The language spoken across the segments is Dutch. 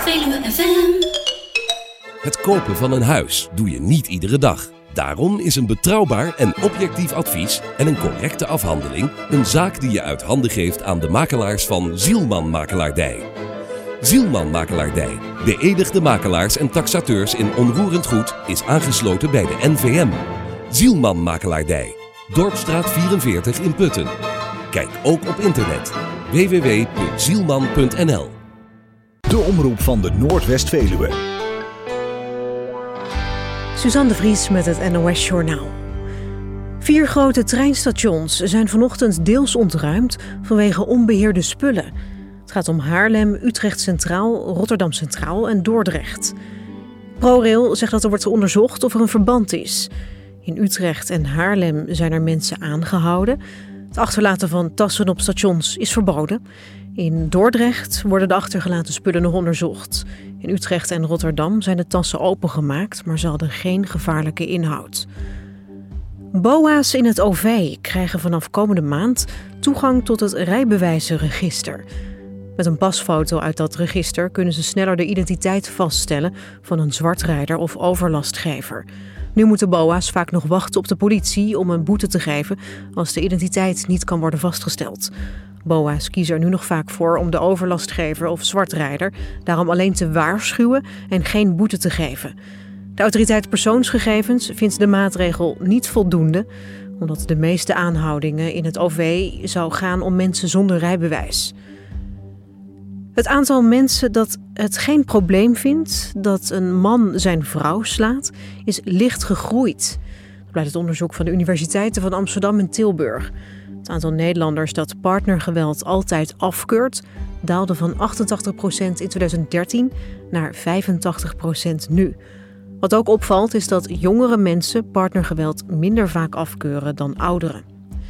Veluwe FM. Het kopen van een huis doe je niet iedere dag. Daarom is een betrouwbaar en objectief advies en een correcte afhandeling een zaak die je uit handen geeft aan de makelaars van Zielman Makelaardij. Zielman Makelaardij, beëdigde makelaars en taxateurs in onroerend goed, is aangesloten bij de NVM. Zielman Makelaardij, Dorpstraat 44 in Putten. Kijk ook op internet www.zielman.nl. De omroep van de Noordwest-Veluwe. Suzanne de Vries met het NOS Journaal. 4 grote treinstations zijn vanochtend deels ontruimd vanwege onbeheerde spullen. Het gaat om Haarlem, Utrecht Centraal, Rotterdam Centraal en Dordrecht. ProRail zegt dat er wordt onderzocht of er een verband is. In Utrecht en Haarlem zijn er mensen aangehouden. Het achterlaten van tassen op stations is verboden. In Dordrecht worden de achtergelaten spullen nog onderzocht. In Utrecht en Rotterdam zijn de tassen opengemaakt, maar ze hadden geen gevaarlijke inhoud. BOA's in het OV krijgen vanaf komende maand toegang tot het rijbewijzenregister. Met een pasfoto uit dat register kunnen ze sneller de identiteit vaststellen van een zwartrijder of overlastgever. Nu moeten BOA's vaak nog wachten op de politie om een boete te geven als de identiteit niet kan worden vastgesteld. BOA's kiezen er nu nog vaak voor om de overlastgever of zwartrijder daarom alleen te waarschuwen en geen boete te geven. De autoriteit persoonsgegevens vindt de maatregel niet voldoende, omdat de meeste aanhoudingen in het OV zou gaan om mensen zonder rijbewijs. Het aantal mensen dat het geen probleem vindt dat een man zijn vrouw slaat, is licht gegroeid. Dat blijkt uit onderzoek van de universiteiten van Amsterdam en Tilburg. Het aantal Nederlanders dat partnergeweld altijd afkeurt daalde van 88% in 2013 naar 85% nu. Wat ook opvalt is dat jongere mensen partnergeweld minder vaak afkeuren dan ouderen.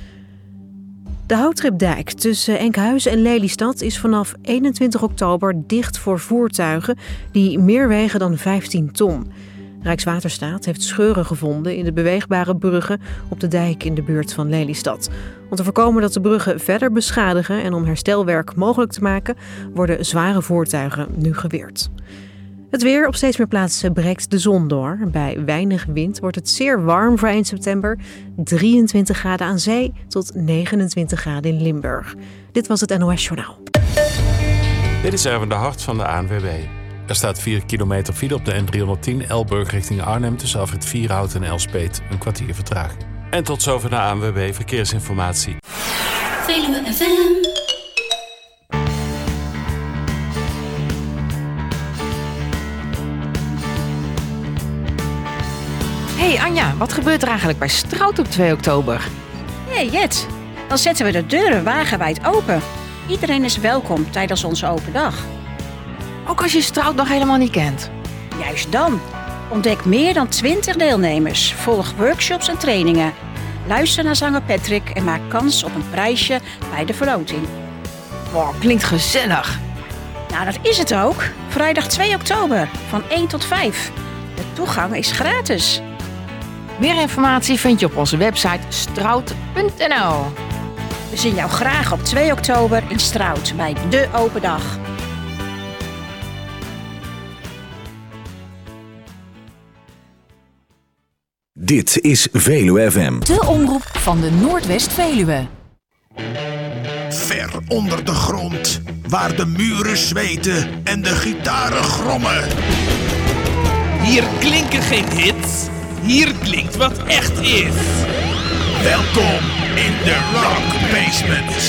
De Houtripdijk tussen Enkhuizen en Lelystad is vanaf 21 oktober dicht voor voertuigen die meer wegen dan 15 ton. Rijkswaterstaat heeft scheuren gevonden in de beweegbare bruggen op de dijk in de buurt van Lelystad. Om te voorkomen dat de bruggen verder beschadigen en om herstelwerk mogelijk te maken, worden zware voertuigen nu geweerd. Het weer: op steeds meer plaatsen breekt de zon door. Bij weinig wind wordt het zeer warm voor eind september. 23 graden aan zee tot 29 graden in Limburg. Dit was het NOS Journaal. Dit is Erwin de Hart van de ANWB. Er staat 4 kilometer file op de N310 Elburg richting Arnhem tussen Afrit Vierhout en Elspeet. Een kwartier vertraging. En tot zover de ANWB Verkeersinformatie. Veluwe FM. Hey Anja, wat gebeurt er eigenlijk bij Strout op 2 oktober? Hey Jet, dan zetten we de deuren wagenwijd open. Iedereen is welkom tijdens onze open dag. Ook als je Strout nog helemaal niet kent. Juist dan. Ontdek meer dan 20 deelnemers. Volg workshops en trainingen. Luister naar zanger Patrick en maak kans op een prijsje bij de verloting. Wow, klinkt gezellig. Nou, dat is het ook. Vrijdag 2 oktober van 1 tot 5. De toegang is gratis. Meer informatie vind je op onze website strout.nl. We zien jou graag op 2 oktober in Strout bij de open dag. Dit is Veluwe FM. De omroep van de Noordwest-Veluwe. Ver onder de grond, waar de muren zweten en de gitaren grommen. Hier klinken geen hits, hier klinkt wat echt is. Welkom in de Rock Basement.